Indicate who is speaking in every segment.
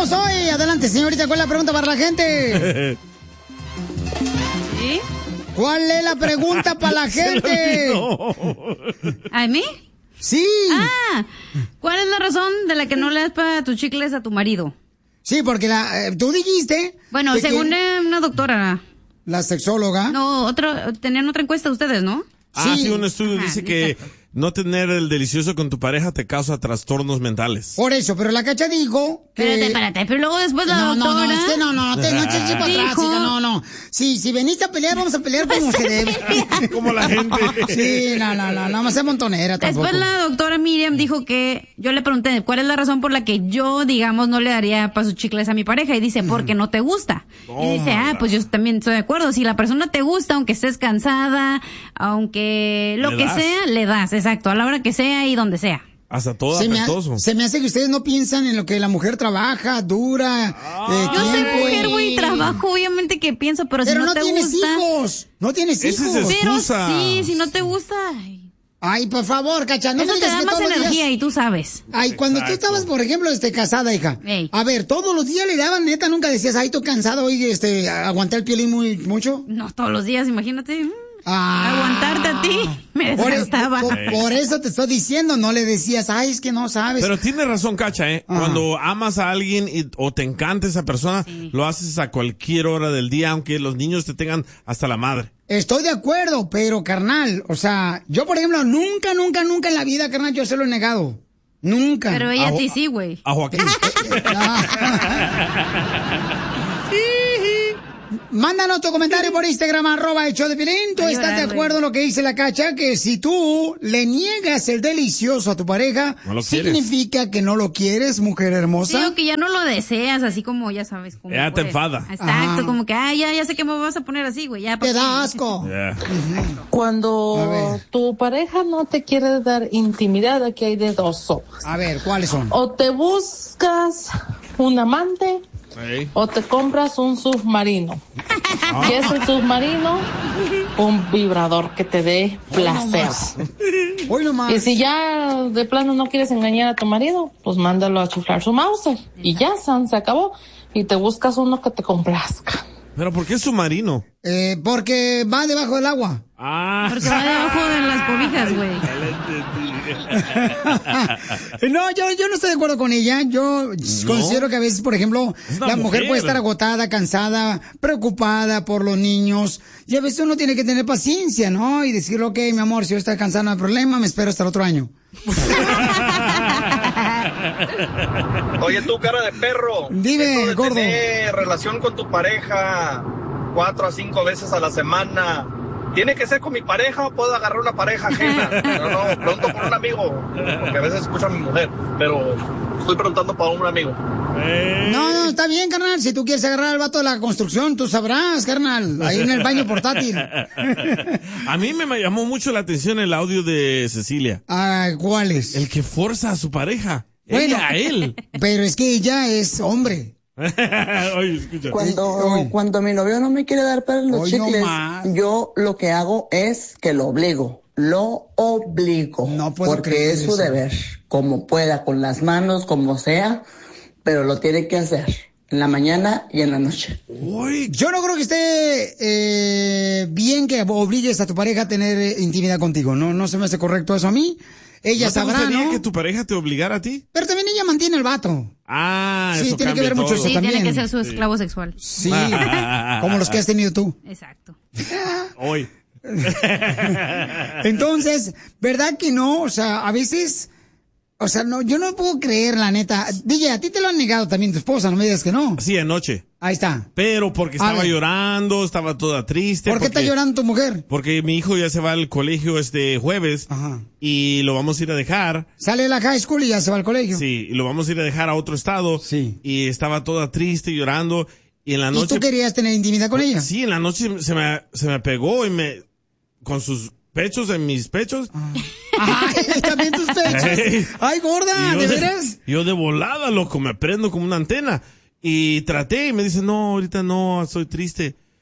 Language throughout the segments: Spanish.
Speaker 1: tenemos hoy? Adelante, señorita, ¿cuál es la pregunta para la gente?
Speaker 2: ¿Sí?
Speaker 1: ¿Cuál es la pregunta para la gente?
Speaker 2: ¿A mí?
Speaker 1: Sí.
Speaker 2: ¿Cuál es la razón de la que no le das para tus chicles a tu marido?
Speaker 1: Sí, porque tú dijiste...
Speaker 2: Bueno, según una doctora.
Speaker 1: ¿La sexóloga?
Speaker 2: No, tenían otra encuesta ustedes, ¿no?
Speaker 3: Sí, un estudio dice que no tener el delicioso con tu pareja te causa trastornos mentales.
Speaker 1: Por eso, pero la Cacha dijo que...
Speaker 2: Espérate, pero luego después la doctora...
Speaker 1: No, es que no eches para atrás, hija, no. Si veniste a pelear, vamos a pelear como se debe.
Speaker 3: Como la gente.
Speaker 1: Sí, no sea montonera tampoco.
Speaker 2: Después la doctora Miriam dijo que... Yo le pregunté, ¿cuál es la razón por la que yo, digamos, no le daría para sus chicles a mi pareja? Y dice, porque no te gusta. Y dice, pues yo también estoy de acuerdo. Si la persona te gusta, aunque estés cansada, aunque lo que sea, le das, exacto, a la hora que sea y donde sea.
Speaker 3: Hasta todo apestoso.
Speaker 1: Se me hace que ustedes no piensan en lo que la mujer trabaja, dura.
Speaker 2: Yo soy mujer, güey, trabajo, obviamente que pienso, pero si no te gusta...
Speaker 1: No tienes hijos.
Speaker 3: Esa es
Speaker 2: Pero
Speaker 3: excusa.
Speaker 2: sí, si no te gusta...
Speaker 1: Ay, por favor, Cacha, no
Speaker 2: eso
Speaker 1: me
Speaker 2: te
Speaker 1: digas
Speaker 2: da
Speaker 1: que
Speaker 2: más
Speaker 1: todos los
Speaker 2: energía
Speaker 1: días...
Speaker 2: y tú sabes.
Speaker 1: Ay, cuando tú estabas, por ejemplo, casada, hija. A ver, todos los días le daban, neta, nunca decías, ay, estoy cansado, oye, aguanté el piolín mucho.
Speaker 2: No, todos los días, imagínate. Aguantarte a ti, me desgastaba.
Speaker 1: Por eso te estoy diciendo, no le decías, ay, es que no sabes.
Speaker 3: Pero tiene razón, Cacha, Cuando amas a alguien o te encanta esa persona, lo haces a cualquier hora del día, aunque los niños te tengan hasta la madre.
Speaker 1: Estoy de acuerdo, pero carnal, o sea, yo por ejemplo, nunca en la vida, carnal, yo se lo he negado. Nunca.
Speaker 2: Pero ella a ti sí, güey.
Speaker 3: A Joaquín.
Speaker 1: Mándanos tu comentario por Instagram, @el-show-de-Piolín. ¿Tú estás de acuerdo en lo que dice la Cacha? Que si tú le niegas el delicioso a tu pareja, significa que no lo quieres, mujer hermosa.
Speaker 2: Sí, o que ya no lo deseas, así como ya sabes cómo.
Speaker 3: Ya te enfada.
Speaker 2: Exacto, como que, ya sé que me vas a poner así, güey.
Speaker 1: Te da asco.
Speaker 4: Cuando tu pareja no te quiere dar intimidad, aquí hay de dos sopas.
Speaker 1: A ver, ¿cuáles son?
Speaker 4: O te buscas un amante, o te compras un submarino. ¿Qué es el submarino? Un vibrador que te dé placer. Y si ya de plano no quieres engañar a tu marido, pues mándalo a chiflar su Mauser. Y ya, se acabó. Y te buscas uno que te complazca.
Speaker 3: ¿Pero por qué submarino?
Speaker 1: Porque va debajo del agua.
Speaker 2: Porque va debajo de las cobijas, güey.
Speaker 1: No, yo no estoy de acuerdo con ella. Yo considero que a veces, por ejemplo, la mujer puede estar agotada, cansada, preocupada por los niños. Y a veces uno tiene que tener paciencia, ¿no? Y decirle, ok, mi amor, si yo estoy cansada, no hay problema, me espero hasta el otro año.
Speaker 5: Oye, tú, cara de perro.
Speaker 1: Dime, gordo.
Speaker 5: Tener relación con tu pareja 4 a 5 veces a la semana. ¿Tiene que ser con mi pareja o puedo agarrar una pareja ajena? No, pregunto por un amigo, porque a veces escucho a mi mujer, pero estoy preguntando para un amigo.
Speaker 1: No, está bien, carnal. Si tú quieres agarrar al vato de la construcción, tú sabrás, carnal. Ahí en el baño portátil.
Speaker 3: A mí me llamó mucho la atención el audio de Cecilia.
Speaker 1: ¿Cuál es?
Speaker 3: El que forza a su pareja.
Speaker 1: Bueno,
Speaker 3: ella a él.
Speaker 1: Pero es que ella es hombre.
Speaker 3: Oye, escucha.
Speaker 6: Cuando mi novio no me quiere dar para los chicles, yo lo que hago es que lo obligo. Lo obligo.
Speaker 1: No puedo
Speaker 6: porque es su deber. Como pueda, con las manos, como sea, pero lo tiene que hacer. En la mañana y en la noche.
Speaker 1: Uy, yo no creo que esté bien que obligues a tu pareja a tener intimidad contigo. No se me hace correcto eso a mí. Ella sabrá,
Speaker 3: ¿no? ¿No te
Speaker 1: ¿no?
Speaker 3: que tu pareja te obligara a ti?
Speaker 1: Pero también ella mantiene al vato.
Speaker 3: Sí,
Speaker 1: tiene que ver mucho eso también.
Speaker 2: Tiene que ser su esclavo sexual.
Speaker 1: Sí, como los que has tenido tú.
Speaker 2: Exacto.
Speaker 3: Hoy.
Speaker 1: Entonces, ¿verdad que no? O sea, a veces... O sea, no, yo no puedo creer, la neta. DJ, a ti te lo han negado también tu esposa, no me digas que no.
Speaker 3: Sí, anoche.
Speaker 1: Ahí está.
Speaker 3: Pero porque estaba llorando, estaba toda triste.
Speaker 1: ¿Por qué está llorando tu mujer?
Speaker 3: Porque mi hijo ya se va al colegio este jueves. Y lo vamos a ir a dejar.
Speaker 1: Sale de la high school y ya se va al colegio.
Speaker 3: Sí, y lo vamos a ir a dejar a otro estado.
Speaker 1: Sí.
Speaker 3: Y estaba toda triste, llorando. Y en la noche...
Speaker 1: ¿Y tú querías tener intimidad con ella?
Speaker 3: Sí, en la noche se me pegó y con sus pechos en mis pechos.
Speaker 1: Ay, también tus pechos. Ay, gorda, ¿de veras?
Speaker 3: Yo de volada, loco, me prendo como una antena. Y traté y me dice, no, ahorita no, estoy triste.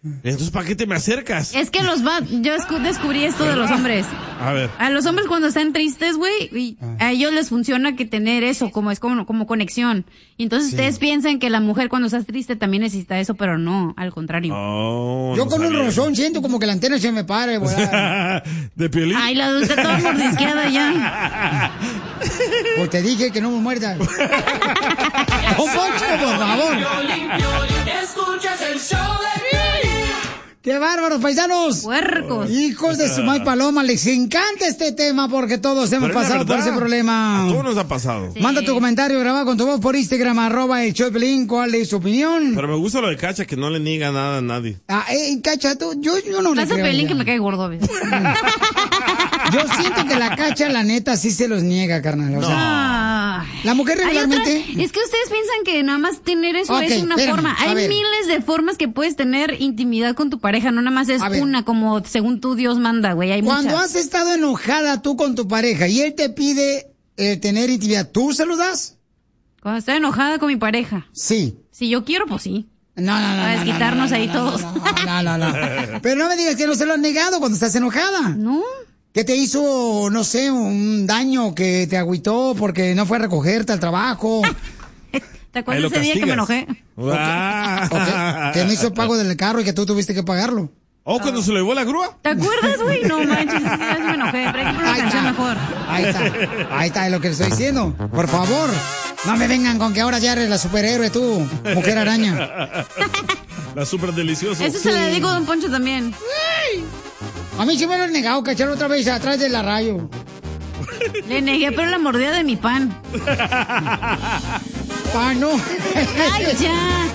Speaker 3: Entonces, ¿para qué te me acercas?
Speaker 2: Es que yo descubrí esto de los hombres.
Speaker 3: A ver.
Speaker 2: A los hombres cuando están tristes, güey, a ellos les funciona que tener eso, es como conexión. Y entonces ustedes piensan que la mujer cuando está triste también necesita eso, pero no, al contrario.
Speaker 1: Yo con un rozón siento como que la antena se me para, güey.
Speaker 3: ¿De Piolín?
Speaker 2: Ay, la de usted toda mordisqueada ya.
Speaker 1: Pues te dije que no me muerdas. ¡Un Poncho, por favor!
Speaker 7: Escuchas el show de Piolín.
Speaker 1: ¡Qué bárbaros, paisanos!
Speaker 2: ¡Puercos!
Speaker 1: Hijos de su may paloma, les encanta este tema porque todos hemos pasado por ese problema.
Speaker 3: A todos nos ha pasado.
Speaker 2: Sí.
Speaker 1: Manda tu comentario grabado con tu voz por Instagram, @el show de Piolín. ¿Cuál es su opinión?
Speaker 3: Pero me gusta lo de Cacha, que no le niega nada a nadie.
Speaker 1: Cacha, yo no le
Speaker 2: Estás a
Speaker 1: creo.
Speaker 2: Piolín
Speaker 1: Ya.
Speaker 2: que me cae gordo, ¿ves?
Speaker 1: Yo siento que la Cacha, la neta, sí se los niega, carnal. O sea, la mujer regularmente...
Speaker 2: Es que ustedes piensan que nada más tener eso
Speaker 1: Ok,
Speaker 2: es una
Speaker 1: espérame,
Speaker 2: forma.
Speaker 1: a
Speaker 2: Hay
Speaker 1: ver.
Speaker 2: miles de formas que puedes tener intimidad con tu pareja, no nada más es
Speaker 1: A ver.
Speaker 2: una como según tú Dios manda, güey. Hay
Speaker 1: Cuando
Speaker 2: muchas.
Speaker 1: has estado enojada tú con tu pareja y él te pide tener intimidad, ¿tú se lo das?
Speaker 2: Cuando estoy enojada con mi pareja.
Speaker 1: Sí.
Speaker 2: Si yo quiero, pues sí.
Speaker 1: No.
Speaker 2: Para desquitarnos ahí todos.
Speaker 1: No. Pero no me digas que no se lo has negado cuando estás enojada.
Speaker 2: No.
Speaker 1: ¿Qué te hizo, no sé, un daño que te agüitó porque no fue a recogerte al trabajo?
Speaker 2: ¿Te acuerdas ese día que me enojé?
Speaker 3: Ah.
Speaker 1: Que me hizo pago del carro y que tú tuviste que pagarlo.
Speaker 3: ¿O cuando se lo llevó la grúa?
Speaker 2: ¿Te acuerdas, güey? No manches, ese día sí me enojé. Pero hay que poner una canción mejor.
Speaker 1: Ahí está, es lo que le estoy diciendo. Por favor, no me vengan con que ahora ya eres la superhéroe tú, mujer araña.
Speaker 3: La súper deliciosa.
Speaker 2: Eso se le dedico a Don Poncho también.
Speaker 1: A mí sí me lo han negado, cachar otra vez atrás de la radio.
Speaker 2: Le negué, pero la mordida de mi pan.
Speaker 1: Pan, no.
Speaker 2: ¡Ay, ya!